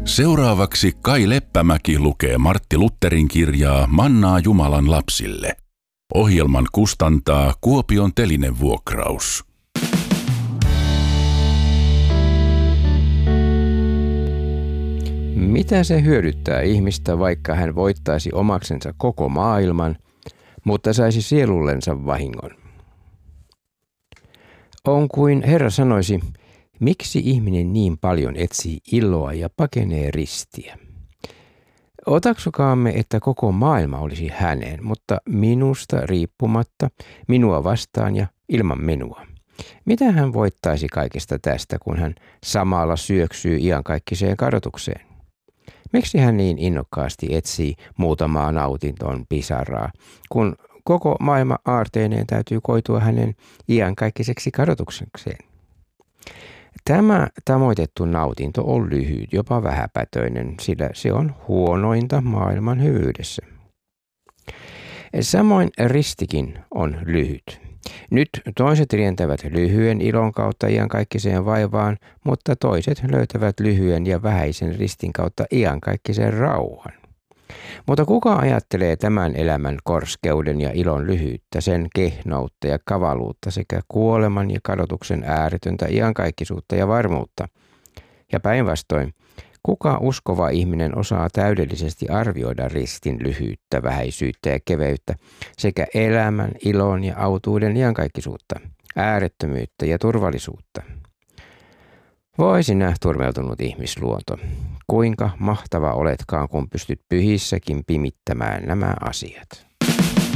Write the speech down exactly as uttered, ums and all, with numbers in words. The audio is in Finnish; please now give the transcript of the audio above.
Seuraavaksi Kai Leppämäki lukee Martti Lutherin kirjaa Mannaa Jumalan lapsille. Ohjelman kustantaa Kuopion Telinevuokraus. Mitä se hyödyttää ihmistä, vaikka hän voittaisi omaksensa koko maailman, mutta saisi sielullensa vahingon? On kuin Herra sanoisi, miksi ihminen niin paljon etsii iloa ja pakenee ristiä? Otaksukaamme, että koko maailma olisi hänen, mutta minusta riippumatta, minua vastaan ja ilman minua. Mitä hän voittaisi kaikesta tästä, kun hän samalla syöksyy iankaikkiseen kadotukseen? Miksi hän niin innokkaasti etsii muutamaa nautintoon pisaraa, kun koko maailma aarteineen täytyy koitua hänen iankaikkiseksi kadotuksekseen? Tämä tavoitettu nautinto on lyhyt, jopa vähäpätöinen, sillä se on huonointa maailman hyvyydessä. Samoin ristikin on lyhyt. Nyt toiset rientävät lyhyen ilon kautta iankaikkiseen vaivaan, mutta toiset löytävät lyhyen ja vähäisen ristin kautta iankaikkisen rauhan. Mutta kuka ajattelee tämän elämän korskeuden ja ilon lyhyyttä, sen kehnoutta ja kavaluutta sekä kuoleman ja kadotuksen ääretöntä iankaikkisuutta ja varmuutta? Ja päinvastoin, kuka uskova ihminen osaa täydellisesti arvioida ristin lyhyyttä, vähäisyyttä ja keveyttä sekä elämän, ilon ja autuuden iankaikkisuutta, äärettömyyttä ja turvallisuutta? Voi sinä turmeltunut ihmisluonto, kuinka mahtava oletkaan, kun pystyt pyhissäkin pimittämään nämä asiat.